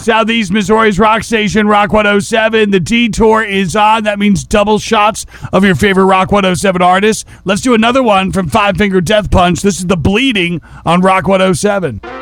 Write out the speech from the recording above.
Southeast Missouri's rock station, Rock 107. The Detour is on. That means double shots of your favorite Rock 107 artists. Let's do another one from Five Finger Death Punch. This is The Bleeding on Rock 107.